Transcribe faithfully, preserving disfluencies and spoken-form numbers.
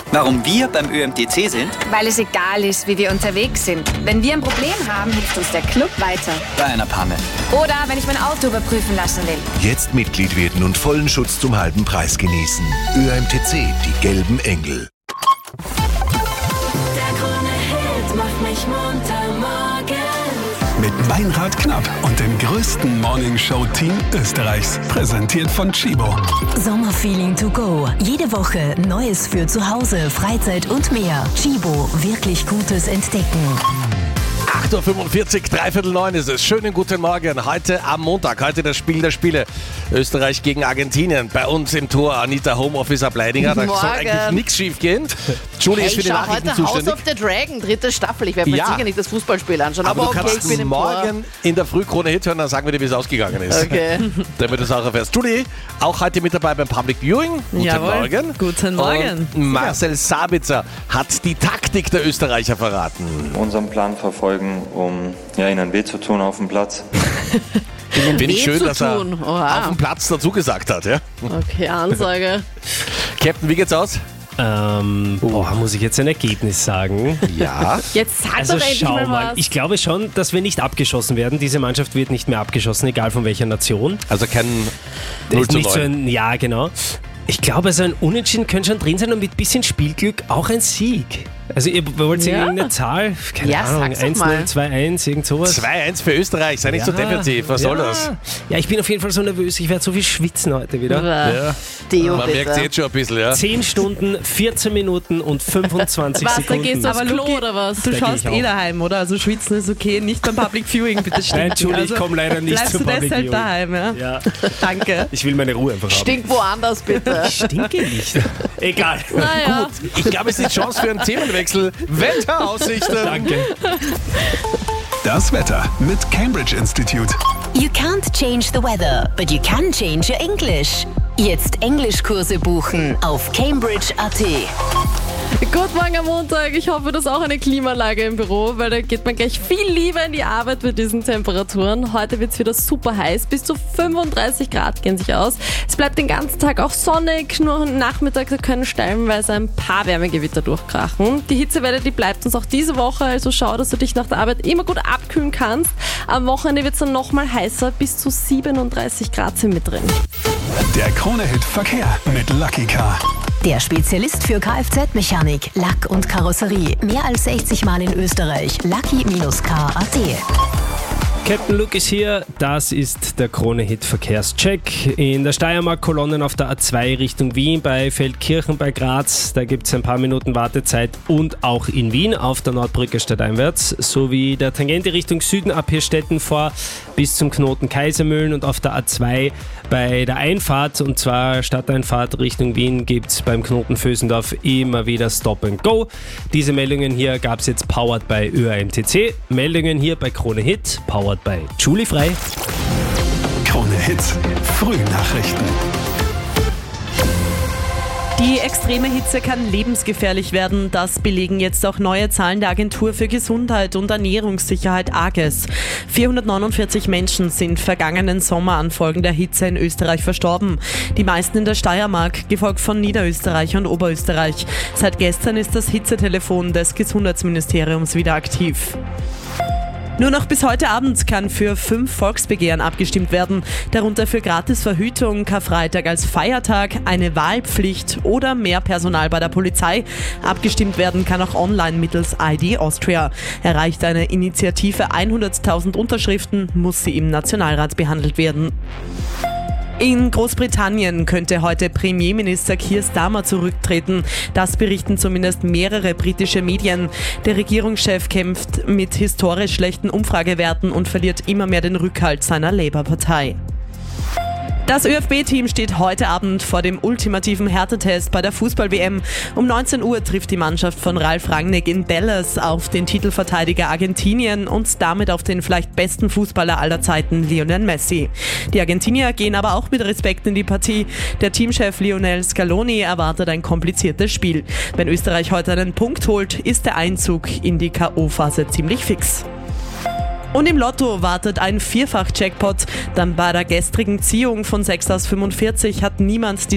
Warum wir beim Ö M T C sind? Weil es egal ist, wie wir unterwegs sind. Wenn wir ein Problem haben, hilft uns der Club weiter. Bei einer Panne. Oder wenn ich mein Auto überprüfen lassen will. Jetzt Mitglied werden und vollen Schutz zum halben Preis genießen. Ö M T C, die gelben Engel. Der Krone-Hit macht mich munter morgens. Mit Meinrad Knapp und dem größten Morningshow-Team Österreichs. Präsentiert von Chibo. Sommerfeeling to go. Jede Woche Neues für zu Hause, Freizeit und mehr. Chibo, wirklich Gutes entdecken. acht Uhr fünfundvierzig, dreiviertel neun ist es. Schönen guten Morgen. Heute am Montag, heute das Spiel der Spiele. Österreich gegen Argentinien. Bei uns im Tor Anita Homeofficer Bleidinger. Da soll eigentlich nichts schief gehen. Julie hey, ist für die Nachrichten heute zuständig. House of the Dragon, dritte Staffel. Ich werde mir Ja. sicher nicht das Fußballspiel anschauen. Aber, Aber, du okay, kannst ich bin im morgen Tor. in der Früh Krone Hit hören, dann sagen wir dir, wie es ausgegangen ist. Okay. Damit du es auch erfährst. Julie, auch heute mit dabei beim Public Viewing. Guten Jawohl. Morgen. Guten Morgen. Und Marcel Sabitzer hat die Taktik der Österreicher verraten. Unseren Plan verfolgen, um ja, ihnen weh zu tun auf dem Platz. Finde weh ich schön, zu dass er tun. Oha. auf dem Platz dazu gesagt hat. Ja? Okay, Ansage. Captain, wie geht's aus? Ähm, boah, muss ich jetzt ein Ergebnis sagen? Ja. Jetzt sag Also doch endlich schau mal mal, was. ich glaube schon, dass wir nicht abgeschossen werden. Diese Mannschaft wird nicht mehr abgeschossen, egal von welcher Nation. Also kein Das null ist zu nicht so neun. ein, ja, genau. Ich glaube, also ein Unentschieden könnte schon drin sein und mit bisschen Spielglück auch ein Sieg. Also ihr wollt Ja. irgendeine Zahl? Keine Ja, Ahnung, sag's doch eins mal. null, zwei eins, irgend sowas. zwei eins für Österreich, sei nicht so defensiv. Was ja. soll das? Ja, ich bin auf jeden Fall so nervös. Ich werde so viel schwitzen heute wieder. Ja. Deo, Man merkt es bitte. jetzt schon ein bisschen, ja. zehn Stunden, vierzehn Minuten und fünfundzwanzig Was, da Sekunden. geht's aufs Klo Luki, oder was? Du Da geh schaust ich eh auch. daheim, oder? Also schwitzen ist okay, nicht beim Public Viewing, bitte stinken. Nein, Entschuldigung, ich Also komme leider nicht bleibst zum du Public deshalb Viewing. daheim, ja? Ja, Danke. ich will meine Ruhe einfach haben. Stink woanders, bitte. Ich stinke nicht. Egal. Naja. Ich glaube, es ist die Chance für einen Themenwechsel. Wetteraussichten. Danke. Das Wetter mit Cambridge Institute. You can't change the weather, but you can change your English. Jetzt Englischkurse buchen auf cambridge punkt a t. Guten Morgen am Montag. Ich hoffe, das ist auch eine Klimaanlage im Büro, weil da geht man gleich viel lieber in die Arbeit bei diesen Temperaturen. Heute wird es wieder super heiß. Bis zu fünfunddreißig Grad gehen sich aus. Es bleibt den ganzen Tag auch sonnig. Nur am Nachmittag können stellenweise ein paar Wärmegewitter durchkrachen. Die Hitzewelle, die bleibt uns auch diese Woche. Also schau, dass du dich nach der Arbeit immer gut abkühlen kannst. Am Wochenende wird es dann nochmal heißer. Bis zu siebenunddreißig Grad sind mit drin. Der Krone-Hit Verkehr mit Lucky Car. Der Spezialist für Kfz-Mechanik, Lack und Karosserie. Mehr als sechzig Mal in Österreich. Lucky Bindestrich car punkt a t. Captain Luke ist hier, das ist der Krone-Hit Verkehrscheck. In der Steiermark Kolonnen auf der A zwei Richtung Wien bei Feldkirchen bei Graz, da gibt es ein paar Minuten Wartezeit und auch in Wien auf der Nordbrücke stadteinwärts, sowie der Tangente Richtung Süden ab Hirstetten vor bis zum Knoten Kaisermühlen und auf der A zwei bei der Einfahrt, und zwar Stadteinfahrt Richtung Wien, gibt es beim Knoten Vösendorf immer wieder Stop and Go. Diese Meldungen hier gab es jetzt powered bei Ö M T C. Meldungen hier bei Krone Hit, powered bei Julie Frei. Krone Hit Frühnachrichten. Die extreme Hitze kann lebensgefährlich werden. Das belegen jetzt auch neue Zahlen der Agentur für Gesundheit und Ernährungssicherheit A G E S. vierhundertneunundvierzig Menschen sind vergangenen Sommer an Folgen der Hitze in Österreich verstorben. Die meisten in der Steiermark, gefolgt von Niederösterreich und Oberösterreich. Seit gestern ist das Hitzetelefon des Gesundheitsministeriums wieder aktiv. Nur noch bis heute Abend kann für fünf Volksbegehren abgestimmt werden, darunter für Gratisverhütung, Karfreitag als Feiertag, eine Wahlpflicht oder mehr Personal bei der Polizei. Abgestimmt werden kann auch online mittels I D Austria. Erreicht eine Initiative hunderttausend Unterschriften, muss sie im Nationalrat behandelt werden. In Großbritannien könnte heute Premierminister Keir Starmer zurücktreten. Das berichten zumindest mehrere britische Medien. Der Regierungschef kämpft mit historisch schlechten Umfragewerten und verliert immer mehr den Rückhalt seiner Labour-Partei. Das ÖFB-Team steht heute Abend vor dem ultimativen Härtetest bei der Fußball-W M. Um neunzehn Uhr trifft die Mannschaft von Ralf Rangnick in Dallas auf den Titelverteidiger Argentinien und damit auf den vielleicht besten Fußballer aller Zeiten, Lionel Messi. Die Argentinier gehen aber auch mit Respekt in die Partie. Der Teamchef Lionel Scaloni erwartet ein kompliziertes Spiel. Wenn Österreich heute einen Punkt holt, ist der Einzug in die K O-Phase ziemlich fix. Und im Lotto wartet ein Vierfach-Jackpot. Dann bei der gestrigen Ziehung von sechs aus fünfundvierzig hat niemand die